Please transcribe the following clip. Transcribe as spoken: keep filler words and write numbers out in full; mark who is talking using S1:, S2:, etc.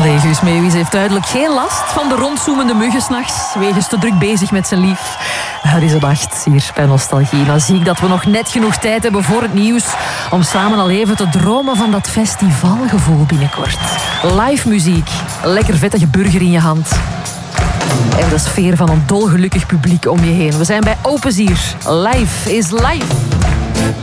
S1: Collega Meeuwis heeft duidelijk geen last van de rondzoemende muggen 's nachts, wegens te druk bezig met zijn lief. Het is een nacht hier bij Nostalgie. Dan zie ik dat we nog net genoeg tijd hebben voor het nieuws om samen al even te dromen van dat festivalgevoel binnenkort. Live muziek, lekker vettige burger in je hand en de sfeer van een dolgelukkig publiek om je heen. We zijn bij Openzier. Live is live.